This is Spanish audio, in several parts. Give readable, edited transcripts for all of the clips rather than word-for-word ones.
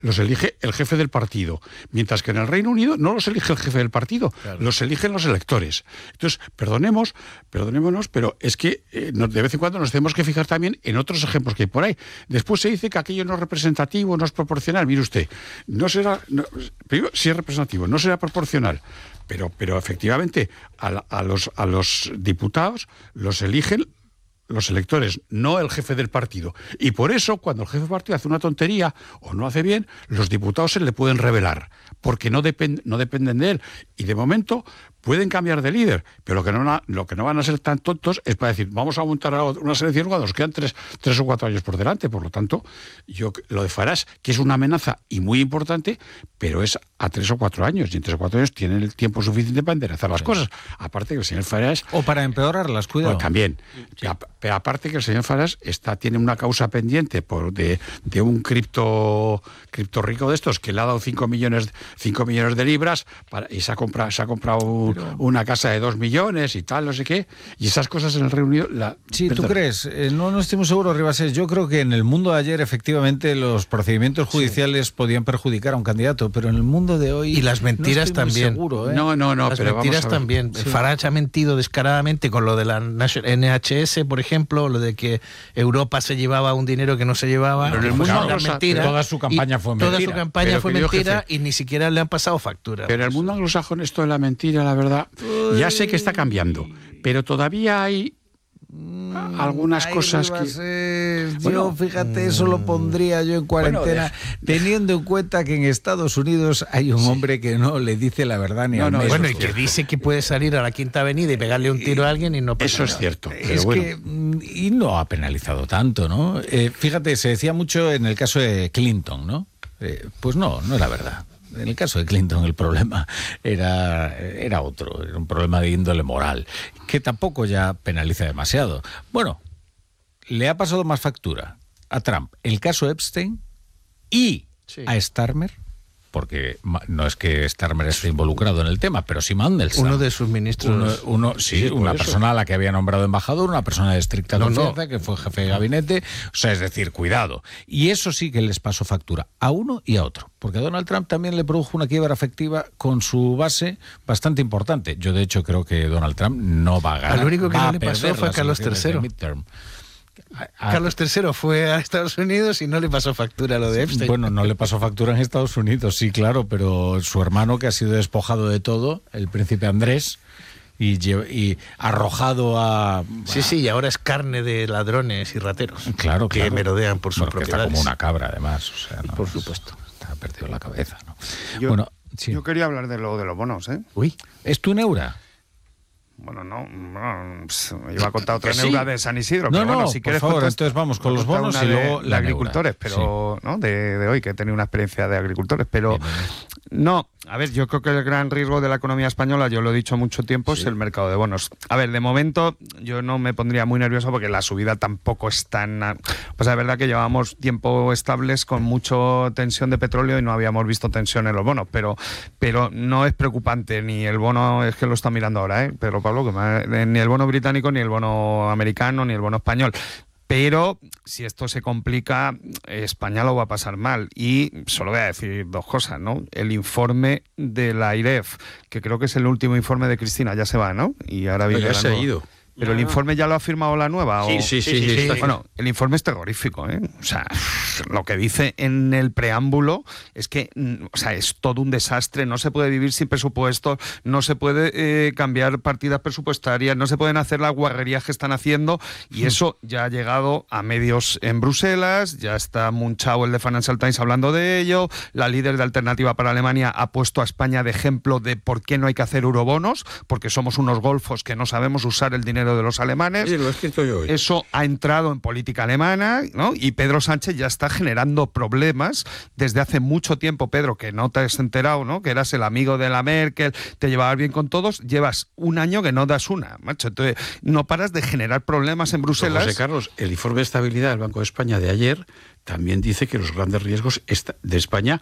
los elige el jefe del partido, mientras que en el Reino Unido no los elige el jefe del partido, claro, los eligen los electores. Entonces, perdonémonos, pero es que de vez en cuando nos tenemos que fijar también en otros ejemplos que hay por ahí. Después se dice que aquello no es representativo, no es proporcional. Mire usted, primero, si es representativo, no será proporcional, pero efectivamente a los diputados los eligen los electores, no el jefe del partido. Y por eso, cuando el jefe del partido hace una tontería o no hace bien, los diputados se le pueden rebelar, porque no dependen de él. Y de momento pueden cambiar de líder, pero lo que no van a ser tan tontos es para decir, vamos a montar una selección cuando nos quedan 3 o 4 años por delante. Por lo tanto, lo de Farage, que es una amenaza y muy importante, pero es a 3 o 4 años, y en 3 o 4 años tienen el tiempo suficiente para enderezar las cosas. Aparte que el señor Farage... O para empeorarlas, cuidado. Pues también. Sí. Pero aparte que el señor Farage tiene una causa pendiente de un cripto rico de estos que le ha dado 5 millones de libras y se ha comprado una casa de 2 millones y tal, no sé qué, y esas cosas en el Reino Unido... Sí, ¿tú crees? No estoy muy seguro, Ribasés. Yo creo que en el mundo de ayer, efectivamente, los procedimientos judiciales podían perjudicar a un candidato, pero en el mundo de hoy... Y las mentiras no estoy muy también. Seguro, ¿eh? No, las pero mentiras vamos a ver. también. Sí. Farage ha mentido descaradamente con lo de la NHS, por ejemplo, lo de que Europa se llevaba un dinero que no se llevaba. Pero en el mundo mentira. Toda su campaña fue mentira. Toda su campaña fue mentira y ni siquiera le han pasado factura. Pero en el mundo anglosajón esto de la mentira, la verdad, ya sé que está cambiando, pero todavía hay algunas cosas que... Yo, fíjate, eso lo pondría yo en cuarentena, teniendo en cuenta que en Estados Unidos hay un hombre que no le dice la verdad ni al mes. Bueno, y que dice que puede salir a la Quinta Avenida y pegarle un tiro a alguien y no pasa Eso nada. es cierto. Es que y no ha penalizado tanto, ¿no? Fíjate, se decía mucho en el caso de Clinton, ¿no? Pues no era verdad. En el caso de Clinton el problema era otro, era un problema de índole moral, que tampoco ya penaliza demasiado. Bueno, le ha pasado más factura a Trump el caso Epstein y a Starmer, porque no es que Starmer esté involucrado en el tema, pero sí Mandelstam. Uno de sus ministros. Una persona a la que había nombrado embajador, una persona de estricta confianza, que fue jefe de gabinete. O sea, es decir, cuidado. Y eso sí que les pasó factura a uno y a otro. Porque a Donald Trump también le produjo una quiebra afectiva con su base bastante importante. Yo, de hecho, creo que Donald Trump no va a ganar. Al único que no le pasó fue a Carlos III. Carlos III fue a Estados Unidos y no le pasó factura lo de Epstein. Bueno, no le pasó factura en Estados Unidos, sí, claro, pero su hermano, que ha sido despojado de todo, el príncipe Andrés, y arrojado a... Sí, y ahora es carne de ladrones y rateros. Claro. Que merodean por sus propiedades. Está como una cabra, además. O sea, por supuesto. Está perdido la cabeza, ¿no? Yo quería hablar de los bonos, ¿eh? Uy, ¿es tu neura? Bueno, no, me iba a contar otra neura de San Isidro. No, pero bueno, si quieres, por favor, entonces vamos con los bonos y luego de agricultores, pero ¿no? de hoy, que he tenido una experiencia de agricultores, pero no, a ver, yo creo que el gran riesgo de la economía española, yo lo he dicho mucho tiempo, es el mercado de bonos. A ver, de momento yo no me pondría muy nervioso porque la subida tampoco es tan... Pues es verdad que llevábamos tiempo estables con mucha tensión de petróleo y no habíamos visto tensión en los bonos, pero no es preocupante, ni el bono, es que lo está mirando ahora, Pedro Pablo, que ni el bono británico, ni el bono americano, ni el bono español. Pero si esto se complica, España lo va a pasar mal. Y solo voy a decir 2 cosas, ¿no? El informe de la AIREF, que creo que es el último informe de Cristina, ya se va, ¿no? Y ahora viene ya se ha ido. ¿Pero el informe ya lo ha firmado la nueva? Sí. Bueno, el informe es terrorífico, ¿eh? O sea, lo que dice en el preámbulo es que, o sea, es todo un desastre. No se puede vivir sin presupuestos, no se puede cambiar partidas presupuestarias, no se pueden hacer las guarrerías que están haciendo, y eso ya ha llegado a medios en Bruselas, ya está Munchau, el de Financial Times, hablando de ello. La líder de Alternativa para Alemania ha puesto a España de ejemplo de por qué no hay que hacer eurobonos, porque somos unos golfos que no sabemos usar el dinero de los alemanes. Sí, lo he escrito yo hoy. Eso ha entrado en política alemana, ¿no? Y Pedro Sánchez ya está generando problemas desde hace mucho tiempo. Pedro, que no te has enterado, ¿no? Que eras el amigo de la Merkel, te llevabas bien con todos, llevas un año que no das una, macho. Entonces, no paras de generar problemas en Bruselas. José Carlos, el informe de estabilidad del Banco de España de ayer también dice que los grandes riesgos de España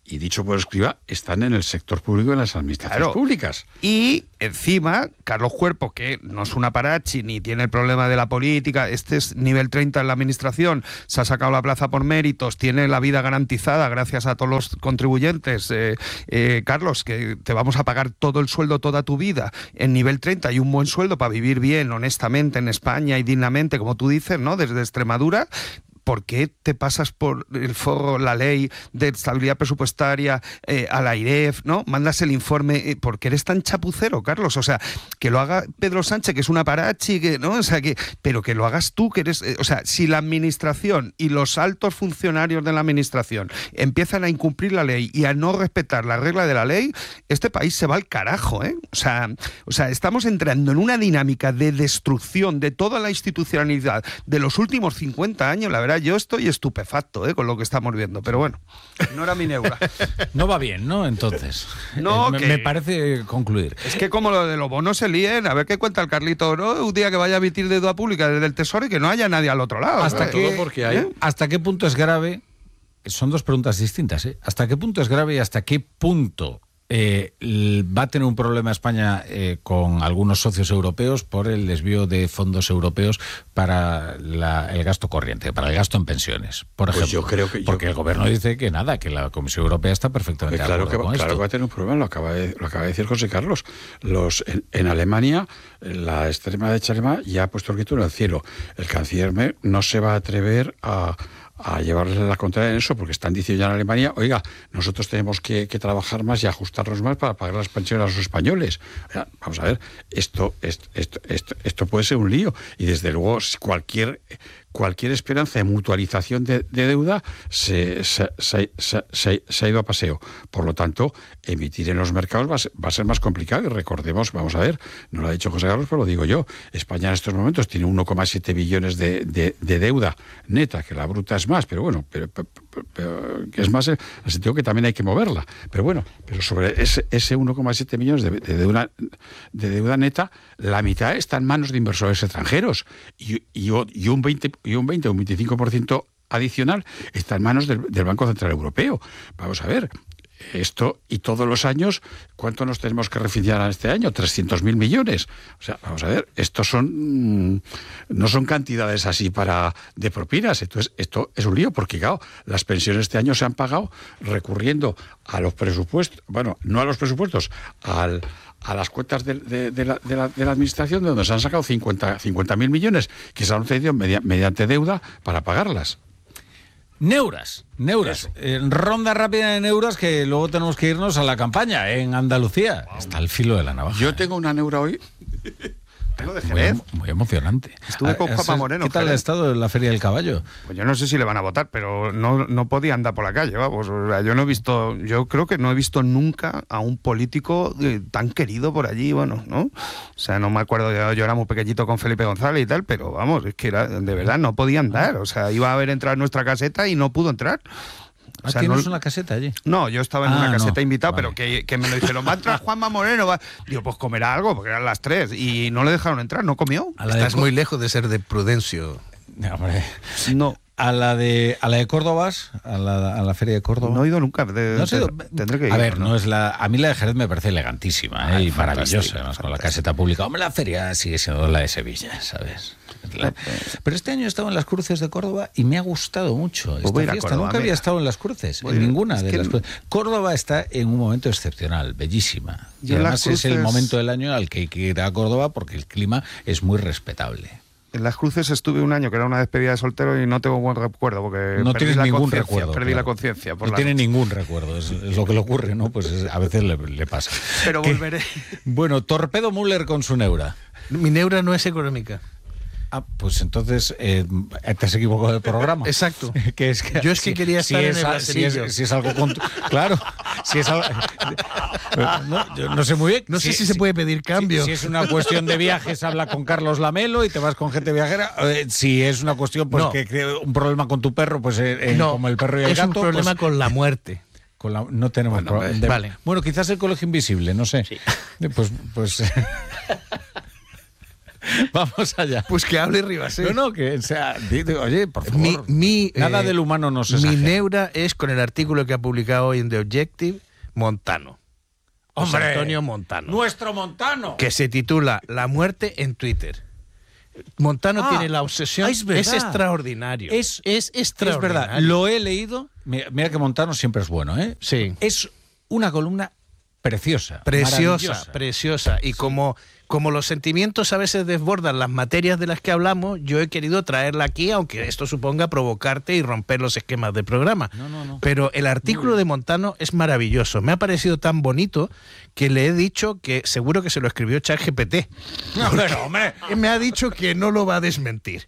y dicho por escriba, están en el sector público, en las administraciones públicas. Y encima, Carlos Cuerpo, que no es una parachi ni tiene el problema de la política, este es nivel 30 en la administración, se ha sacado la plaza por méritos, tiene la vida garantizada gracias a todos los contribuyentes. Carlos, que te vamos a pagar todo el sueldo toda tu vida en nivel 30 y un buen sueldo para vivir bien, honestamente, en España y dignamente, como tú dices, ¿no? Desde Extremadura. ¿Por qué te pasas por el forro la ley de estabilidad presupuestaria a la AIREF, ¿no? Mandas el informe, ¿por qué eres tan chapucero, Carlos? O sea, que lo haga Pedro Sánchez, que es una parachi, ¿no? O sea, pero que lo hagas tú, que eres... o sea, si la administración y los altos funcionarios de la administración empiezan a incumplir la ley y a no respetar la regla de la ley, este país se va al carajo, ¿eh? O sea, estamos entrando en una dinámica de destrucción de toda la institucionalidad de los últimos 50 años, la verdad. Yo estoy estupefacto con lo que estamos viendo, pero bueno, no era mi neura. No va bien, ¿no? Entonces, no, me parece concluir. Es que como lo de los bonos se líen, a ver qué cuenta el Carlito, ¿no? Un día que vaya a emitir deuda pública desde el Tesoro y que no haya nadie al otro lado. ¿Hasta qué punto es grave? Son dos preguntas distintas, ¿eh? ¿Hasta qué punto es grave y hasta qué punto va a tener un problema España con algunos socios europeos por el desvío de fondos europeos para el gasto corriente, para el gasto en pensiones, por ejemplo? Pues yo creo que porque el gobierno dice que nada, que la Comisión Europea está perfectamente de acuerdo con esto. Claro que va a tener un problema, lo acaba de decir José Carlos. En Alemania, la extrema derecha alemana ya ha puesto el grito en el cielo. El canciller no se va a atrever a llevarle la contraria en eso, porque están diciendo ya en Alemania, oiga, nosotros tenemos que trabajar más y ajustarnos más para pagar las pensiones a los españoles. O sea, vamos a ver, esto puede ser un lío, y desde luego cualquier esperanza de mutualización de deuda se ha ido a paseo. Por lo tanto, emitir en los mercados va a ser más complicado. Y recordemos, vamos a ver, no lo ha dicho José Carlos, pero lo digo yo, España en estos momentos tiene 1,7 billones de deuda neta, que la bruta es más, pero bueno, pero que es más, en el sentido que también hay que moverla. Pero bueno, pero sobre ese 1,7 millones de deuda neta, la mitad está en manos de inversores extranjeros y un 20 o un 25% adicional está en manos del Banco Central Europeo. Vamos a ver, esto, y todos los años, ¿cuánto nos tenemos que refinanciar este año? 300.000 millones. O sea, vamos a ver, no son cantidades así de propinas. Entonces, esto es un lío, porque claro, las pensiones este año se han pagado recurriendo a los presupuestos, bueno, no a los presupuestos, a las cuentas de la administración, de donde se han sacado 50.000 millones que se han obtenido mediante deuda para pagarlas. Neuras. Ronda rápida de neuras, que luego tenemos que irnos a la campaña en Andalucía. Wow. Está al filo de la navaja. Yo tengo una neura hoy. Tengo de Jerez. Muy emocionante. Estuve con Juanma Moreno. ¿Qué tal ha estado en la Feria del Caballo? Pues yo no sé si le van a votar, pero no podía andar por la calle, vamos. O sea, yo creo que no he visto nunca a un político tan querido por allí, bueno, ¿no? O sea, no me acuerdo, yo era muy pequeñito con Felipe González y tal, pero vamos, es que de verdad no podía andar. O sea, iba a haber entrado en nuestra caseta y no pudo entrar. O sea, ¿tienes una caseta allí? No, yo estaba en una caseta invitado, vale. Pero que me lo dijeron, va a entrar Juanma Moreno. Digo, pues comerá algo, porque eran las 3, y no le dejaron entrar, no comió. Estás muy lejos de ser de Prudencio. No, hombre. No. ¿A la de Córdoba? ¿A la Feria de Córdoba? No he ido nunca. Tendré que ir. A ver, a mí la de Jerez me parece elegantísima, y maravillosa, además, con la caseta pública. Hombre, la feria sigue siendo la de Sevilla, ¿sabes? Pero este año he estado en las Cruces de Córdoba y me ha gustado mucho esta fiesta. Nunca había estado en las Cruces, en ninguna de las Cruces. Córdoba está en un momento excepcional, bellísima. Y además es el momento del año al que hay que ir a Córdoba, porque el clima es muy respetable. En las Cruces estuve un año, que era una despedida de soltero, y no tengo buen recuerdo, porque no tienes ningún recuerdo. Perdí la conciencia. No tiene ningún recuerdo, es lo que le ocurre, ¿no? Pues a veces le pasa. Pero volveré. Bueno, Torpedo Müller con su neura. Mi neura no es económica. Pues entonces te has equivocado del programa. Exacto. Yo quería estar en el brasileño. Si es algo claro, si es algo, yo no sé muy bien. No sé si se puede pedir cambio. Si es una cuestión de viajes, habla con Carlos Lamelo y te vas con gente viajera. Si es una cuestión, pues que un problema con tu perro, pues como el perro y el gato. Es un problema con la muerte. No tenemos problema. Vale. Bueno, quizás el Colegio Invisible, no sé. Sí. Pues Vamos allá. Pues que hable Ribasé. No, que o sea, oye, por favor, nada del humano nos Mi exagera. neura es con el artículo que ha publicado hoy en The Objective, Montano. José ¡Hombre! Antonio Montano. ¡Nuestro Montano! Que se titula La muerte en Twitter. Montano tiene la obsesión. Es verdad. Es extraordinario. Es extraordinario. Es verdad, lo he leído. Mira que Montano siempre es bueno, ¿eh? Sí. Es una columna preciosa. Preciosa. Y como los sentimientos a veces desbordan las materias de las que hablamos, yo he querido traerla aquí, aunque esto suponga provocarte y romper los esquemas del programa. No. Pero el artículo de Montano es maravilloso. Me ha parecido tan bonito que le he dicho que seguro que se lo escribió ChatGPT. Pero, hombre. Me ha dicho que no lo va a desmentir.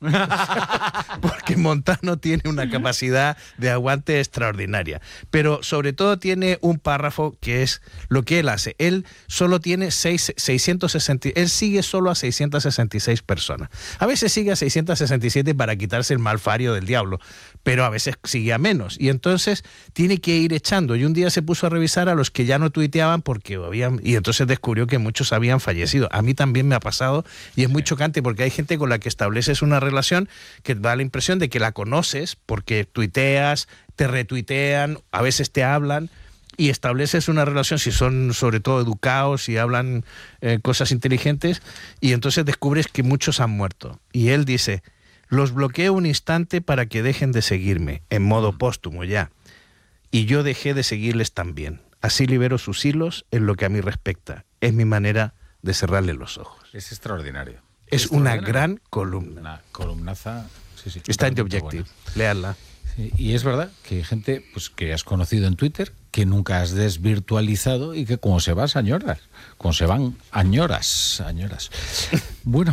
Porque Montano tiene una capacidad de aguante extraordinaria. Pero sobre todo tiene un párrafo que es lo que él hace. Él solo tiene 660. Él sigue solo a 666 personas. A veces sigue a 667 para quitarse el malfario del diablo, pero a veces sigue a menos. Y entonces tiene que ir echando. Y un día se puso a revisar a los que ya no tuiteaban porque habían... Y entonces descubrió que muchos habían fallecido. A mí también me ha pasado y es muy chocante porque hay gente con la que estableces una relación que da la impresión de que la conoces porque tuiteas, te retuitean, a veces te hablan... Y estableces una relación, si son sobre todo educados y hablan cosas inteligentes, y entonces descubres que muchos han muerto. Y él dice, los bloqueo un instante para que dejen de seguirme, en modo póstumo ya. Y yo dejé de seguirles también. Así libero sus hilos en lo que a mí respecta. Es mi manera de cerrarle los ojos. Es extraordinario. Es una gran columna. Una columnaza. Sí, Está en The totalmente Objective. buena. Léanla. Sí, y es verdad que hay gente pues, que has conocido en Twitter, que nunca has desvirtualizado y que como se vas añoras, como se van añoras. Bueno,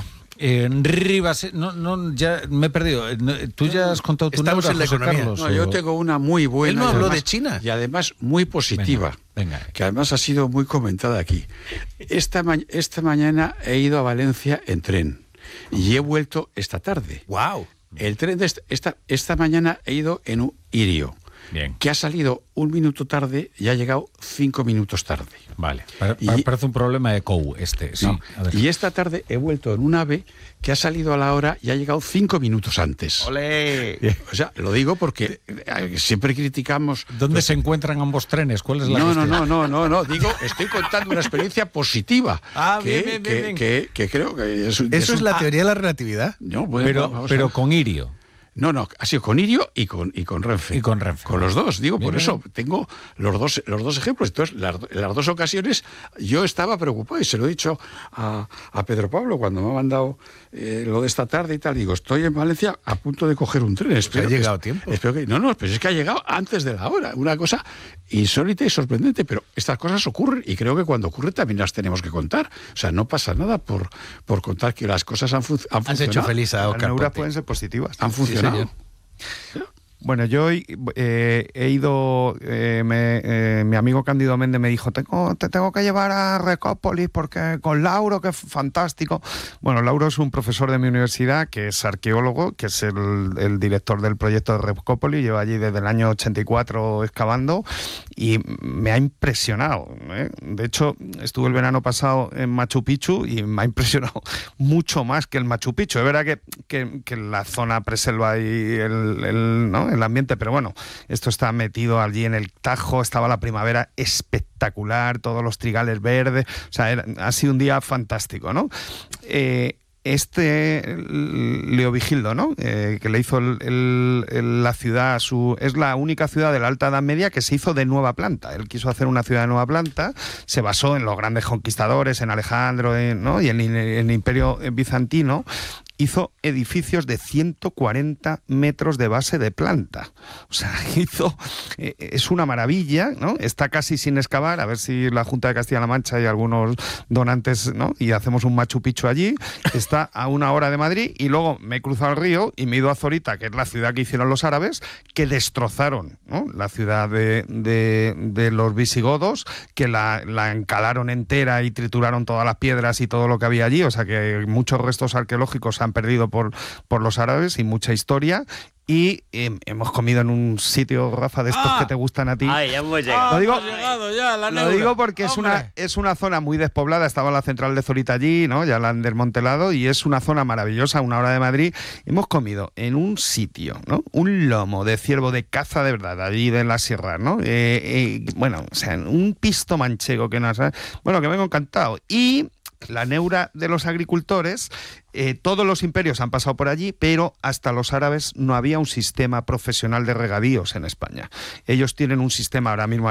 Ribas, ya me he perdido. ¿Tú ya has contado tu Estamos neura, en la José economía. Carlos, No, yo o- tengo una muy buena. Él no y habló además- de China. Y además muy positiva. Venga. Que además ha sido muy comentada aquí. Esta mañana he ido a Valencia en tren y he vuelto esta tarde. ¡Wow! El tren de esta mañana he ido en un Irio, Bien. que ha salido 1 minuto tarde y ha llegado 5 minutos tarde. Vale. Y- Parece un problema de COU sí. No. A ver. Y esta tarde he vuelto en un AVE que ha salido a la hora y ha llegado 5 minutos antes. ¡Ole! O sea, lo digo porque siempre criticamos... ¿Dónde se encuentran ambos trenes? ¿Cuál es la cuestión? No. Digo, estoy contando una experiencia positiva. Ah, que, bien. que creo que es... Eso es la teoría de la relatividad. No, bueno, Pero vamos a ver. con Irio. No, ha sido con Irio y con Renfe. Y con Renfe. Con los dos, digo, Bien, por bien. eso tengo los dos ejemplos. Entonces, las dos ocasiones yo estaba preocupado y se lo he dicho a Pedro Pablo cuando me ha mandado lo de esta tarde y tal. Digo, estoy en Valencia a punto de coger un tren. Espero ha llegado a tiempo. Espero que, no, pero es que ha llegado antes de la hora. Una cosa insólita y sorprendente, pero estas cosas ocurren y creo que cuando ocurren también las tenemos que contar. O sea, no pasa nada por contar que las cosas han funcionado. Has hecho feliz a Las Oscar neuras Ponte. pueden ser positivas. Han funcionado. señor. Bueno, yo hoy he ido, mi amigo Cándido Méndez me dijo, te tengo que llevar a Recópolis porque con Lauro, que es fantástico. Bueno, Lauro es un profesor de mi universidad que es arqueólogo, que es el director del proyecto de Recópolis, lleva allí desde el año 84 excavando y me ha impresionado, ¿eh? De hecho, estuve el verano pasado en Machu Picchu y me ha impresionado mucho más que el Machu Picchu. Es verdad que la zona preselva y ¿no? el ambiente, pero bueno, esto está metido allí en el Tajo, estaba la primavera espectacular, todos los trigales verdes, o sea, ha sido un día fantástico, ¿no? Leovigildo, ¿no? Que le hizo la ciudad, es la única ciudad de la Alta Edad Media que se hizo de nueva planta. Él quiso hacer una ciudad de nueva planta, se basó en los grandes conquistadores, en Alejandro, ¿no? Y en el Imperio Bizantino. Hizo edificios de 140 metros de base de planta. O sea, es una maravilla, ¿no? Está casi sin excavar, a ver si la Junta de Castilla-La Mancha y algunos donantes, ¿no? Y hacemos un Machu Picchu allí. Está a 1 hora de Madrid y luego me he cruzado el río y me he ido a Zorita, que es la ciudad que hicieron los árabes, que destrozaron, ¿no? La ciudad de los visigodos, que la encalaron entera y trituraron todas las piedras y todo lo que había allí. O sea, que muchos restos arqueológicos han perdido por los árabes y mucha historia. Y hemos comido en un sitio, Rafa, de estos que te gustan a ti. Ay, ya hemos llegado. Lo digo porque es una zona muy despoblada. Estaba la central de Zorita allí, ¿no? Ya la han desmantelado y es una zona maravillosa, a 1 hora de Madrid. Hemos comido en un sitio, ¿no? Un lomo de ciervo de caza de verdad, allí de la sierra, ¿no? Bueno, o sea, un pisto manchego que nos ha... Bueno, que me ha encantado. Y la neura de los agricultores, todos los imperios han pasado por allí, pero hasta los árabes no había un sistema profesional de regadíos en España. Ellos tienen un sistema ahora mismo